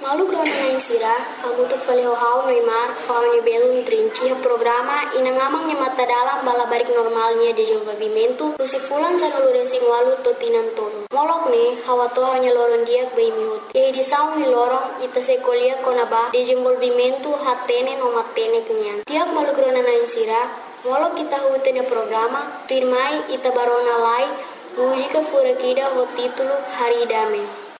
Malu krona na insira, agutuk falehau Neymar, paunya belum trinci programa inangamang mata dalam balabarik normalnya de desenvolvimento, fulan sanulure sing walu totinan tolo. Molok ne, hawa toha nya loron diak bai mihut. Yai di saung ni lorong ita sekolia konaba desenvolvimento hatene no matene kenyan. Tiak malu krona na insira, molok kita hutenya programa, tuirmai ita barona lai, mujika furakida ho titulo Hari Dame.